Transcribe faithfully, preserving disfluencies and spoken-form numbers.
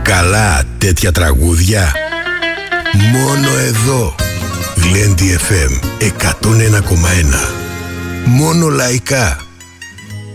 Καλά τέτοια τραγούδια μόνο εδώ. Γλέντι εφ εμ εκατόν ένα κόμμα ένα. Μόνο λαϊκά.